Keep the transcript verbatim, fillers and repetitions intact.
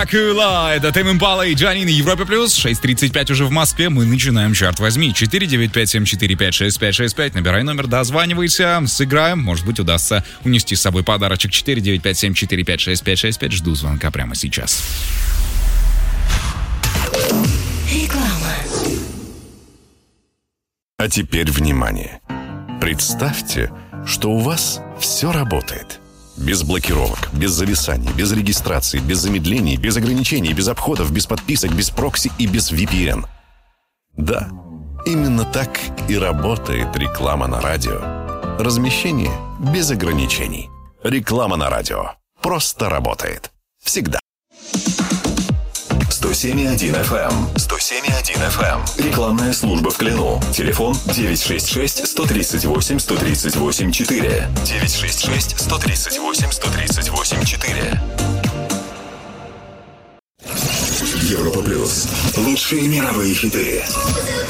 Акула, это Тим Импала и Джанин, Европа Плюс, шесть тридцать пять уже в Москве, мы начинаем чарт, возьми, четыре девять пять семь четыре пять шесть пять шесть пять, набирай номер, дозванивайся, сыграем, может быть удастся унести с собой подарочек, четыре девять пять семь четыре пять шесть пять шесть пять, жду звонка прямо сейчас. Реклама. А теперь внимание. Представьте, что у вас все работает. Без блокировок, без зависаний, без регистрации, без замедлений, без ограничений, без обходов, без подписок, без прокси и без ви пи эн. Да, именно так и работает реклама на радио. Размещение без ограничений. Реклама на радио. Просто работает. Всегда. сто семь и один эф эм. сто семь и один эф эм. Рекламная служба в Клину. Телефон девять шесть шесть сто тридцать восемь сто тридцать восемь четыре. девять шесть шесть сто тридцать восемь сто тридцать восемь четыре. Европа Плюс. Лучшие мировые хиты.